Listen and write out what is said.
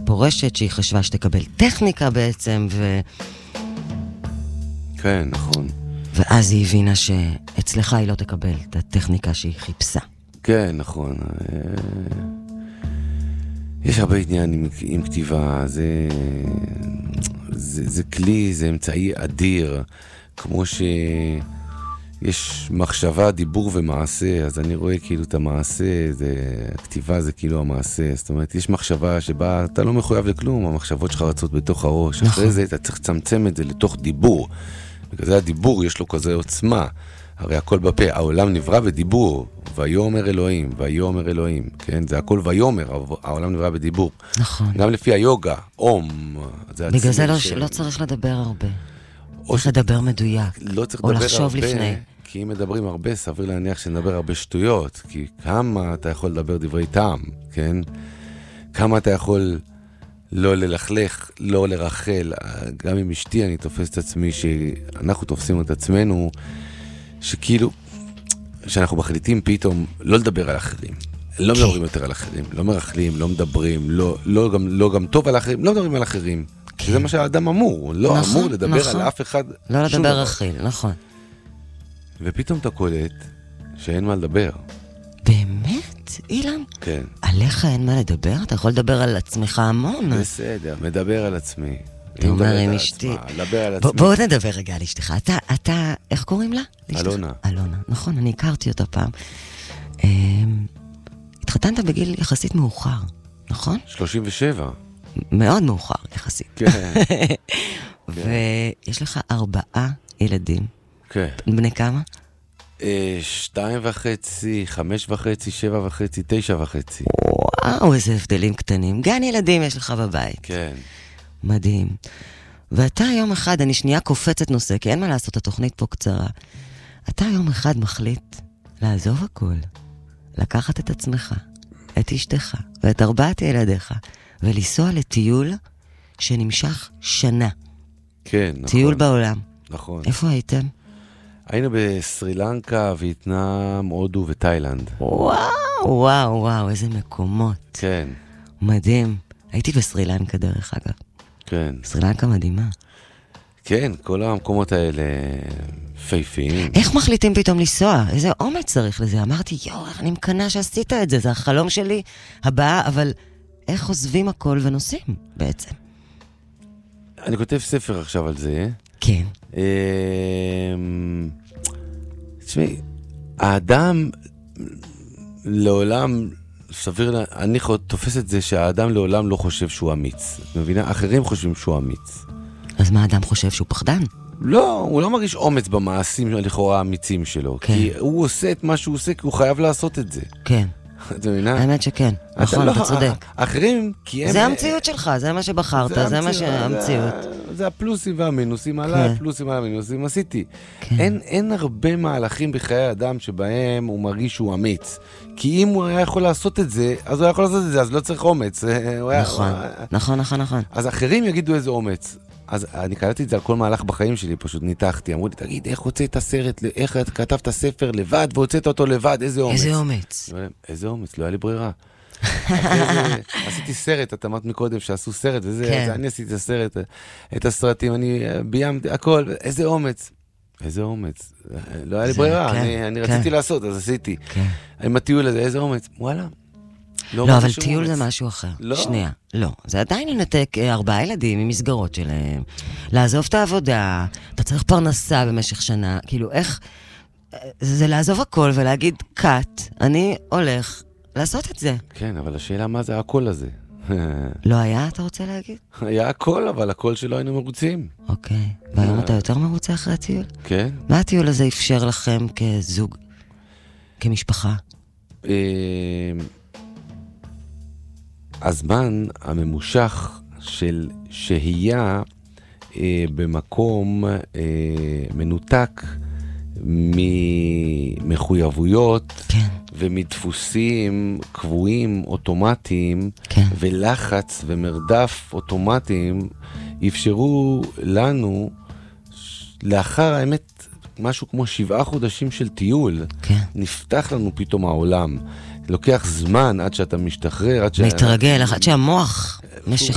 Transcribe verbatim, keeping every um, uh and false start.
פורשת, שהיא חשבה שתקבל טכניקה בעצם, ו... כן, נכון. ואז היא הבינה שאצלך היא לא תקבל את הטכניקה שהיא חיפשה. כן, נכון. יש הרבה עניין עם, עם כתיבה, זה, זה, זה כלי, זה אמצעי אדיר, כמו שיש מחשבה, דיבור ומעשה, אז אני רואה כאילו את המעשה, זה, הכתיבה זה כאילו המעשה, זאת אומרת, יש מחשבה שבה אתה לא מחויב לכלום, המחשבות שלך רצות בתוך הראש, נכון. אחרי זה אתה צריך לצמצם את זה לתוך דיבור, בגלל זה הדיבור יש לו כזה עוצמה, הרי הכל בפה, העולם נברא בדיבור, ויומר אלוהים, ויומר אלוהים, כן? זה הכל ויומר, העולם נברא בדיבור. נכון. גם לפי היוגה, אום. בגלל זה לא, ש... לא צריך לדבר הרבה. צריך ש... לדבר מדויק. לא צריך או לדבר לחשוב הרבה, לפני. כי אם מדברים הרבה, סביר להניח שנדבר הרבה שטויות, כי כמה אתה יכול לדבר דברי טעם, כן? כמה אתה יכול לא ללכלך, לא לרחל. גם עם אשתי אני תופס את עצמי, שאנחנו תופסים את עצמנו, שכאילו, שאנחנו מחליטים פתאום לא לדבר על אחרים. לא מדברים יותר על אחרים, לא מרחלים, לא מדברים, לא, לא, גם, לא גם טוב על אחרים, לא מדברים על אחרים. שזה מה שהאדם אמור, לא נכון, אמור לדבר נכון. על אף אחד. לא לדבר אחיל, נכון. ופתאום אתה קולט שאין מה לדבר. באמת, אילן? כן. עליך אין מה לדבר? אתה יכול לדבר על עצמך המון. בסדר, מדבר על עצמי. אתה אומר עם אשתי. לדבר על עצמי. בואו נדבר רגע על אשתך. אתה, אתה, איך קוראים לה? אלונה. אלונה, נכון, אני הכרתי אותה פעם. התחתנת בגיל יחסית מאוחר, נכון? שלושים ושבע. מאוד מאוחר יחסית. כן. ויש לך ארבעה ילדים. כן. בני כמה? שתיים וחצי, חמש וחצי, שבע וחצי, תשע וחצי. וואו, איזה הבדלים קטנים. גן ילדים יש לך בבית. כן. מדהים. ואתה יום אחד, אני שנייה קופצת נושא, כי אין מה לעשות, התוכנית פה קצרה. אתה יום אחד מחליט לעזוב הכל, לקחת את עצמך, את אשתך ואת ארבעת ילדיך, ולנסוע לטיול שנמשך שנה. כן, נכון. טיול בעולם. נכון. איפה הייתם? היינו בסרילנקה, וייטנאם, הודו ותאילנד. וואו, וואו, וואו, איזה מקומות. כן. מדהים. הייתי בסרילנקה דרך אגב. כן. סרילנקה מדהימה. כן, כל המקומות האלה פייפיים. איך מחליטים פתאום לנסוע? איזה אומץ צריך לזה? אמרתי, יואו, אני מקנה שעשית את זה, זה החלום שלי הבא, אבל איך עוזבים הכל ונוסעים בעצם? אני כותב ספר עכשיו על זה. כן. תשמעי, האדם לעולם, סביר, אני תופס את זה שהאדם לעולם לא חושב שהוא אמיץ. את מבינה? אחרים חושבים שהוא אמיץ. אז מה האדם חושב שהוא פחדן? לא, הוא לא מרגיש אומץ במעשים לכאורה האמיצים שלו. כן. כי הוא עושה את מה שהוא עושה, כי הוא חייב לעשות את זה. כן. את מבינה? האמת שכן. נכון, אתה צודק. אחרים, כי הם... זה המציאות שלך, זה מה שבחרת, זה מה שהמציאות. זה הפלוסים והמינוסים, עליי הפלוסים על המינוסים, עשיתי. אין הרבה מהלכים בחיי אדם שבהם הוא מרגיש שהוא אמיץ. כי אם הוא היה יכול לעשות את זה, אז הוא היה יכול לעשות את זה, אז לא צריך אומץ. נכון, נכון, נכון, נכון. אז אחרים יגידו איזה אומץ. אז אני קלטתי את זה על כל מהלך בחיים שלי, פשוט ניתחתי. אמרו לי, תגיד, איך הוצאת סרט, איך כתבת ספר לבד, והוצאת אותו לבד, איזה אומץ. איזה אומץ. איזה אומץ, לא היה לי ברירה. עשיתי סרט, את אמרת מקודם שעשו סרט, וזה, אני עשיתי את הסרט, את הסרטים, אני ביימתי, הכל, איזה אומץ. איזה אומץ. לא היה לי ברירה, אני רציתי לעשות, אז עשיתי. עם הטיול הזה, איזה אומץ. וואלה. לא, אבל טיול זה משהו אחר. שנייה, לא. זה עדיין לנתק ארבעה ילדים עם מסגרות שלהם, לעזוב את העבודה, אתה צריך פרנסה במשך שנה, כאילו איך, זה לעזוב הכל ולהגיד, קאט, אני הולך לעשות את זה. כן, אבל השאלה מה זה הכל הזה? לא היה, אתה רוצה להגיד? היה הכל, אבל הכל שלא היינו מרוצים. אוקיי, והיום אתה יותר מרוצה אחרי הטיול? כן. מה הטיול הזה אפשר לכם כזוג, כמשפחה? הזמן הממושך של שהייה אה, במקום אה, מנותק ממחויבויות כן. ומדפוסים קבועים אוטומטיים כן. ולחץ ומרדף אוטומטיים אפשרו לנו לאחר האמת משהו כמו שבעה חודשים של טיול כן. נפתח לנו פתאום העולם לוקח זמן עד שאתה משתחרר, עד ש... מתרגל, עד שהמוח משחרר.